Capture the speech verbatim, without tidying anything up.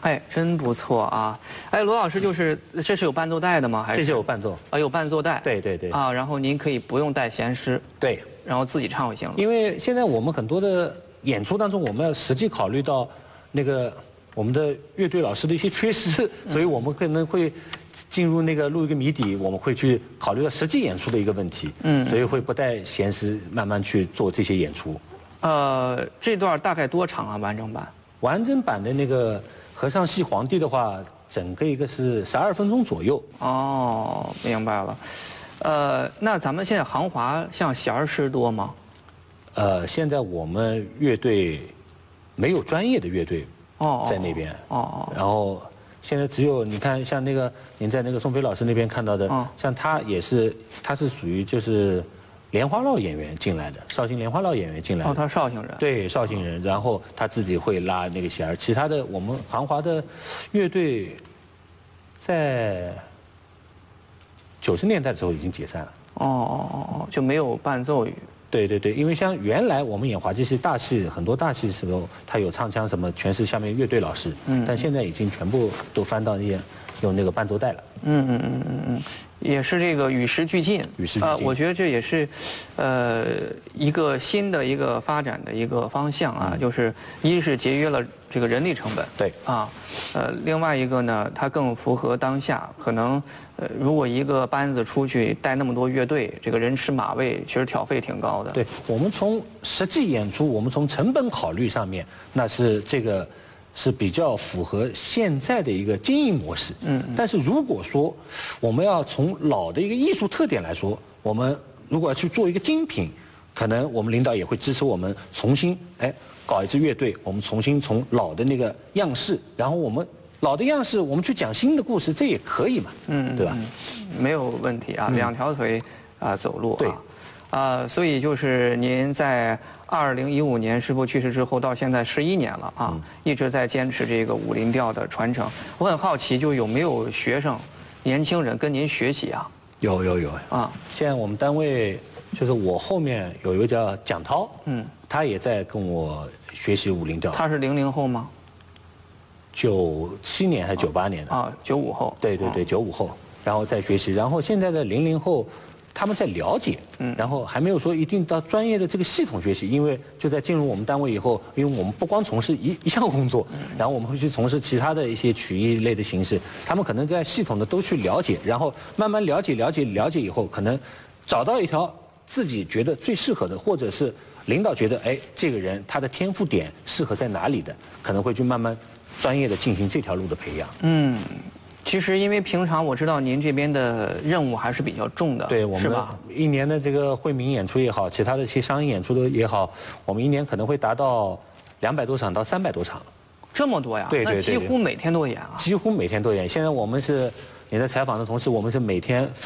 哎，真不错啊！哎，罗老师，就是这是有伴奏带的吗？还是这是有伴奏啊？有伴奏带。 对对对。 啊，然后您可以不用带弦师。 对。 然后自己唱就行了。 因为现在我们很多的演出当中，我们要实际考虑到那个我们的乐队老师的一些缺失，所以我们可能会进入那个录一个谜底，我们会去考虑到实际演出的一个问题。嗯。所以会不带弦师慢慢去做这些演出。 呃，这段大概多长啊？完整版？ 完整版的那个和尚戏皇帝的话，整个一个是十二分钟左右。 哦，明白了。呃，那咱们现在行华像弦儿师多吗？ 呃，现在我们乐队没有专业的乐队在那边。哦哦。然后现在只有你看，像那个您在那个宋飞老师那边看到的，哦、像他也是，他是属于就是莲花落演员进来的，绍兴莲花落演员进来的。 哦，他绍兴人。 对，绍兴人，然后他自己会拉那个弦儿，其他的我们行华的乐队在九十年代的时候已经解散了。 哦哦哦，就没有伴奏。 对对对，因为像原来我们演滑稽戏、大戏，很多大戏时候，他有唱腔什么，全是下面乐队老师。嗯。但现在已经全部都翻到那些用那个伴奏带了。 嗯嗯嗯嗯嗯，也是这个与时俱进。 与时俱进。 呃，我觉得这也是，呃，一个新的一个发展的一个方向啊，嗯、就是一是节约了这个人力成本。 对。 啊，呃，另外一个呢，它更符合当下。可能，呃，如果一个班子出去带那么多乐队，这个人吃马喂，其实挑费挺高的。 对，我们从实际演出，我们从成本考虑上面，那是这个是比较符合现在的一个经营模式。嗯。但是如果说我们要从老的一个艺术特点来说，我们如果要去做一个精品，可能我们领导也会支持我们重新哎搞一支乐队，我们重新从老的那个样式，然后我们老的样式，我们去讲新的故事，这也可以嘛。嗯，对吧？ 没有问题啊，两条腿啊走路啊。 对。 啊，所以就是您在二零一五年师傅去世之后，到现在十一年了啊，嗯、一直在坚持这个武林调的传承。我很好奇，就有没有学生、年轻人跟您学习啊？ 有有有啊！现在我们单位就是我后面有一个叫蒋涛，嗯，他也在跟我学习武林调。 他是零零后吗？ 九七年还是九八年的？ 啊，九五后。 对对对，九五后，然后再学习，然后现在的零零后。他们在了解，嗯，然后还没有说一定到专业的这个系统学习，因为就在进入我们单位以后，因为我们不光从事一一项工作，然后我们会去从事其他的一些曲艺类的形式，他们可能在系统的都去了解，然后慢慢了解了解了解以后，可能找到一条自己觉得最适合的，或者是领导觉得哎这个人他的天赋点适合在哪里的，可能会去慢慢专业的进行这条路的培养。嗯。 其实，因为平常我知道您这边的任务还是比较重的， 对，我们一年的这个惠民演出也好，其他的一些商业演出的也好，我们一年可能会达到两百多场到三百多场， 这么多呀？ 对对对， 那几乎每天都演啊？ 几乎每天都演。现在我们是你在采访的同时，我们是每天。